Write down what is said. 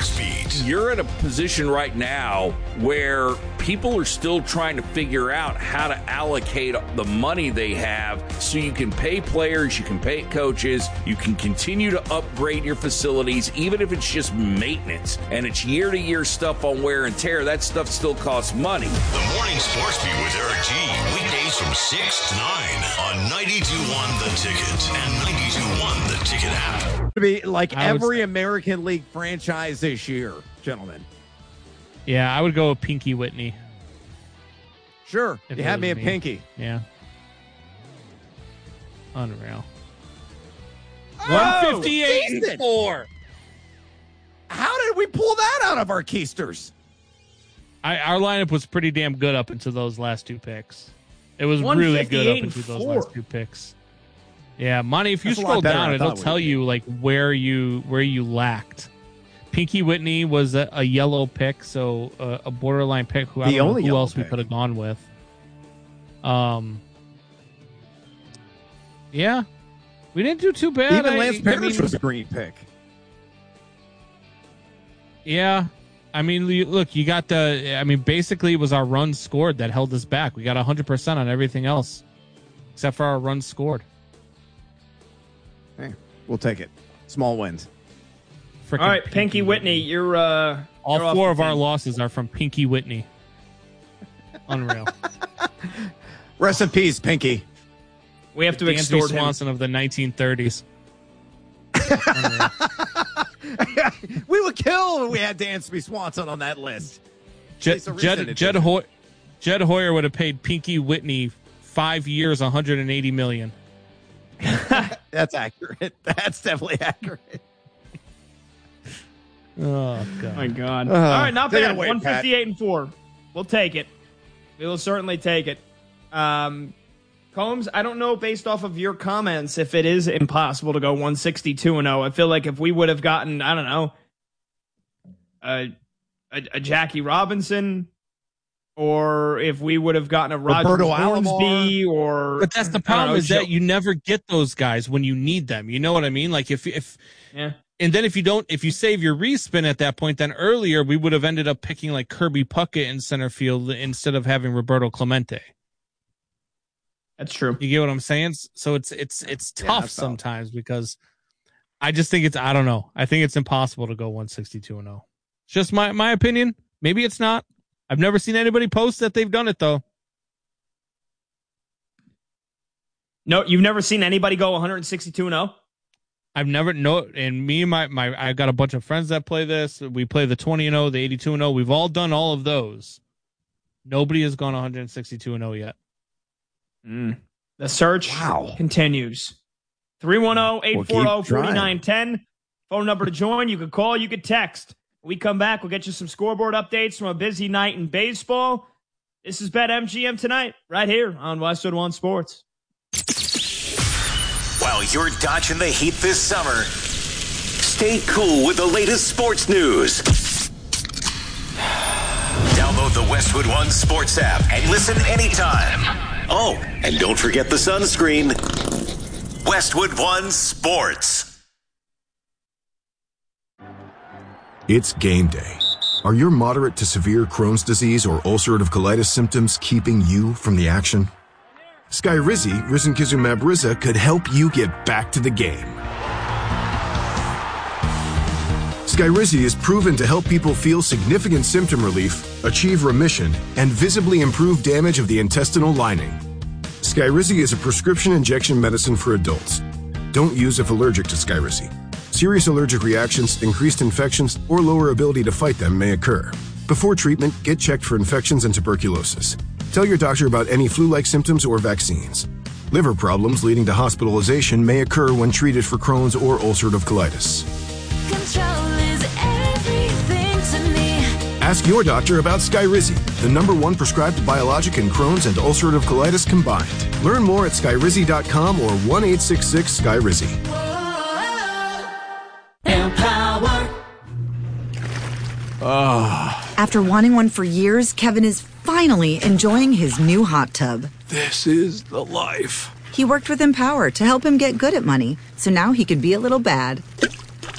Sports Beat. You're at a position right now where people are still trying to figure out how to allocate the money they have so you can pay players, you can pay coaches, you can continue to upgrade your facilities, even if it's just maintenance and it's year-to-year stuff on wear and tear. That stuff still costs money. The Morning Sports Beat with Eric G. Weekdays from 6 to 9 on 92.1 The Ticket and 92.1 The Ticket app. To be like every American League franchise this year, gentlemen. Yeah, I would go with Pinky Whitney. Sure. You had me at Pinky. Yeah. Unreal. 158-4. How did we pull that out of our keisters? Our lineup was pretty damn good up until those last two picks. It was really good up until those last two picks. Yeah, Monty, if you scroll down, it'll tell you like where you lacked. Pinky Whitney was a yellow pick, so a borderline pick. Who else we could have gone with? Yeah, we didn't do too bad. Even Lance Parrish was a green pick. Yeah, I mean, look, you got basically it was our runs scored that held us back. We got 100% on everything else, except for our runs scored. Hey, we'll take it. Small wins. All right, Pinky Whitney, you're all four of our losses are from Pinky Whitney. Unreal. Rest in peace, Pinky. We have to Dansby extort him. Swanson of the 1930s. We would kill if we had Dansby Swanson on that list. Jed Hoyer would have paid Pinky Whitney 5 years, $180 million. That's accurate. That's definitely accurate. Oh God! My God! All right, not bad. Away, 158-4. We'll take it. We will certainly take it. Combs, I don't know based off of your comments if it is impossible to go 162-0. I feel like if we would have gotten, I don't know, a Jackie Robinson, or if we would have gotten a Roger Hornsby, or but that's the problem is that you never get those guys when you need them. You know what I mean? Like if yeah. And then if you save your respin at that point, then earlier we would have ended up picking like Kirby Puckett in center field instead of having Roberto Clemente. That's true. You get what I'm saying? So it's tough sometimes because I just think I don't know. I think it's impossible to go 162-0. It's just my opinion. Maybe it's not. I've never seen anybody post that they've done it though. No, you've never seen anybody go 162-0? I've never and me and my I got a bunch of friends that play this. We play the 20-0, the 82-0. We've all done all of those. Nobody has gone 162-0 yet. The search continues. 310-840-4910. Phone number to join. You could call, you could text. When we come back, we'll get you some scoreboard updates from a busy night in baseball. This is BetMGM tonight, right here on Westwood One Sports. While you're dodging the heat this summer, stay cool with the latest sports news. Download the Westwood One Sports app and listen anytime. Oh, and don't forget the sunscreen. Westwood One Sports. It's game day. Are your moderate to severe Crohn's disease or ulcerative colitis symptoms keeping you from the action? Skyrizi, risankizumab Riza, could help you get back to the game. Skyrizi is proven to help people feel significant symptom relief, achieve remission, and visibly improve damage of the intestinal lining. Skyrizi is a prescription injection medicine for adults. Don't use if allergic to Skyrizi. Serious allergic reactions, increased infections, or lower ability to fight them may occur. Before treatment, get checked for infections and tuberculosis. Tell your doctor about any flu-like symptoms or vaccines. Liver problems leading to hospitalization may occur when treated for Crohn's or ulcerative colitis. Control is everything to me. Ask your doctor about Skyrizi, the #1 prescribed biologic in Crohn's and ulcerative colitis combined. Learn more at skyrizi.com or 1-866-SKYRIZI. Empower. After wanting one for years, Kevin is finally enjoying his new hot tub. This is the life. He worked with Empower to help him get good at money, so now he could be a little bad.